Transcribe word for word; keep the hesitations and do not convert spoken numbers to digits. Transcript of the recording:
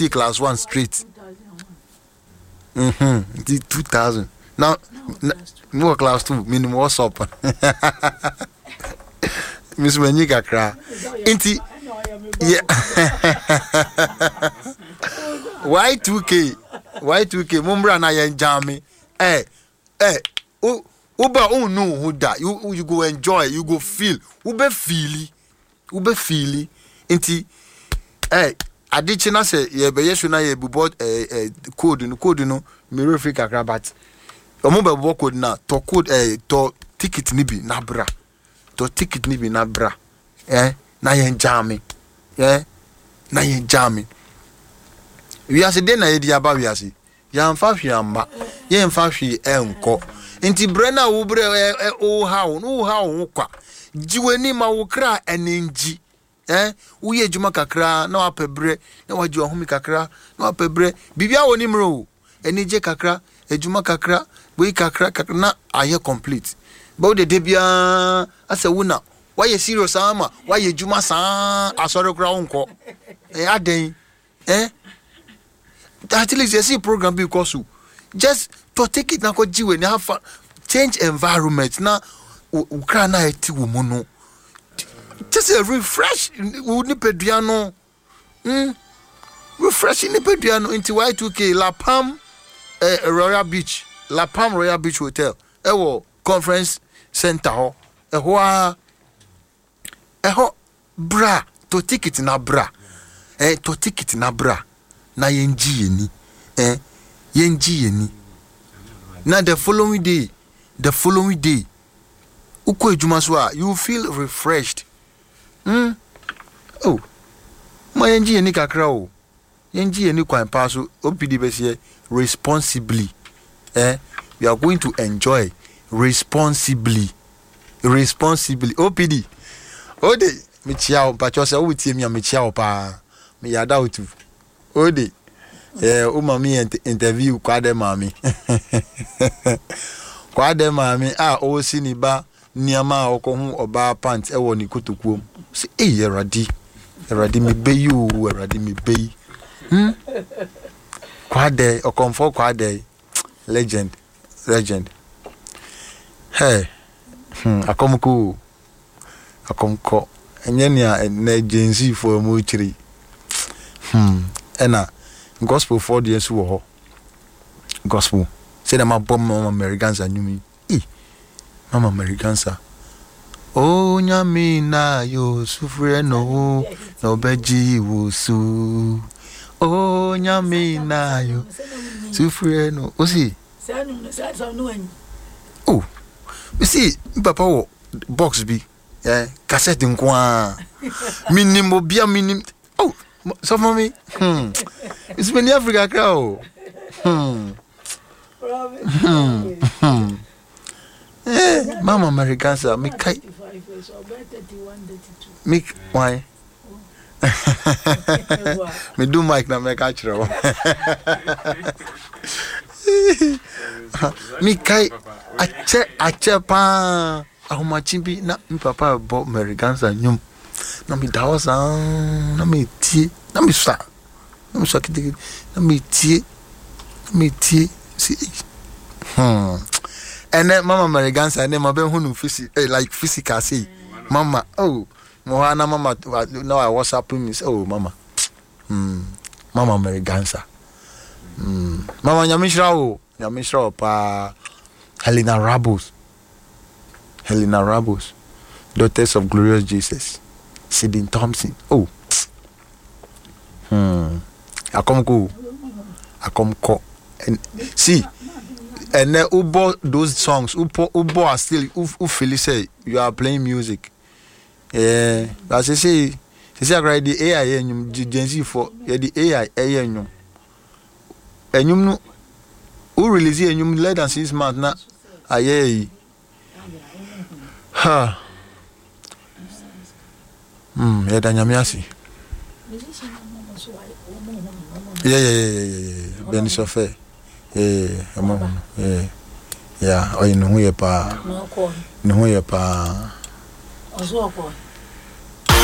T class one straight. Mm-hmm. two thousand. Now, more class two, minimum what's up. Miss Wenika cry. Inti, yeah. Y two K, Y two K, Mumbra na yen jami. Eh, eh, oh, Uba, oh no, who that? You, you go enjoy, you go feel. Ube feely, ube feely. Inti, eh, Adichina say, yeah, but yes, na ye bought a code, no code, no, mirror free crabat. Omoba bo code na, to code, eh, to ticket nibi, nabra. To ticket nibi, nabra. Eh, na yen jami. Eh, na yen jami. We are saying na ye diaba we are saying. Yan fa hwe amba. Ye mfa hwe enko. Nti brena wo bre e o ha wo no ha wo kwa. Jiweni ma wo kra enenji. Eh, wo ye juma kakra na wa pebre, na wa ji ohumi kakra, na wa pebre. Bibia woni mro. Enije kakra, ejuma kakra, boy kakra kakra na aye complete. But the debia asa wuna. Why you serious ama? Why you juma sa asore kra wonko? Eh aden. Eh? At least you see program because just to take it na ko jiwe ni have change environment na ukra na eti wo mu no just a refresh ni peduano mm refresh ni peduano into Y two K La Palm eh, Royal Beach La Palm Royal Beach Hotel e wo conference center ho e ho a e ho bra to ticket na bra eh to ticket na bra na yenji yeni eh yenji yeni na the following day the following day uko ejuma so a you feel refreshed hmm oh ma yenji yeni kakra o yenji yeni kwan pa so opidi besie responsibly eh we are going to enjoy responsibly responsibly opidi ode me chia o pa cho se o tie mi me chia o pa me yada otu ode eh o mami interview kwa de mami kwa de mami ah o si ni ba niama okọ hu oba pant e wo ni kotokuom si eh eradi eradi me beyi o eradi me beyi hm kwa de okomfo kwa de legend legend hey hm akomko akomko enye nia na agency for mo chiri hm ena gospel for the yesu wo gospel say na ma bom mama Americansa nyumi eh mama Americansa o nyami na yo sufre no no beji wosu o nyami na yo sufre no o si oh you see papa wo box bi eh cassette nkwa minimum bia minim oh so for me hmm it's been Africa crowd hmm hmm hmm eh mama Americansa me kai me why me do mic na me catch ro me kai ache ache pa ahoma chimbi na mi papa bo Americansa nyum na mi dawosa na mi tie na mi sa na mi sa kiti na mi tie na mi tie si hmm and then mama Americansa and then my ben hunu physical eh, like physical say mama oh mohana mama now I WhatsApp me oh mama hmm mama Americansa hmm mama nyamishra o nyamishra pa Helena Rabos Helena Rabos Daughters of Glorious Jesus Sidin Thompson oh hmm akomko akomko and see and then ubo those songs ubo ubo are still u feel say you are playing music yeah but say say say agree the A I enyum Gen Z for yeah the A I enyum enyum no who release enyum less than six months na aye ha hmm yeah danyamiasi yeah yeah yeah yeah Ben Sofe eh amo eh yeah oyin no ye pa no ye pa ozo ko